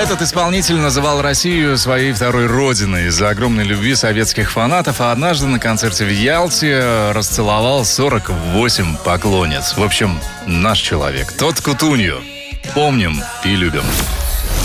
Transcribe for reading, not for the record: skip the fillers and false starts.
Этот исполнитель называл Россию своей второй родиной из-за огромной любви советских фанатов, а однажды на концерте в Ялте расцеловал 48 поклонниц. В общем, наш человек. Тот Кутунью. Помним и любим.